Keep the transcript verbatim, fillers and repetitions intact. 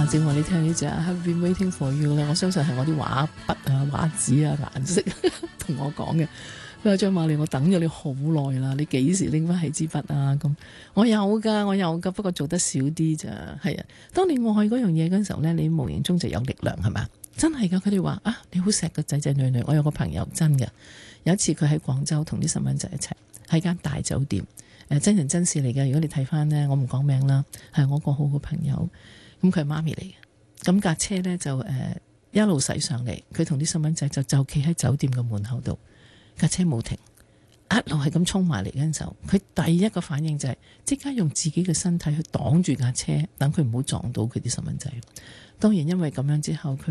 啊，正話你聽呢隻 I've been waiting for you 咧，我相信係我啲畫筆啊、畫紙啊、顏色同我講嘅。佢話張瑪莉，我等咗你好耐啦，你幾時拎翻起支筆啊？咁我有噶，我有噶，不過做得少啲咋。係啊，當你愛嗰樣嘢嗰陣時候咧，你無形中就有力量，係咪？真係噶，佢哋話啊，你好錫個仔仔女女。我有個朋友真嘅，有一次佢喺廣州同啲細蚊仔一齊喺間大酒店，誒、呃、真人真事嚟嘅。如果你睇翻呢，我唔講名啦，係我個好好朋友。咁佢係媽咪嚟嘅，咁架車呢，就誒、呃、一路駛上嚟，佢同啲細蚊仔就就企喺酒店嘅門口度，架車冇停，一路係咁衝埋嚟嗰陣時候，佢第一個反應就係即刻用自己嘅身體去擋住架車，等佢唔好撞到佢啲細蚊仔。當然因為咁樣之後，佢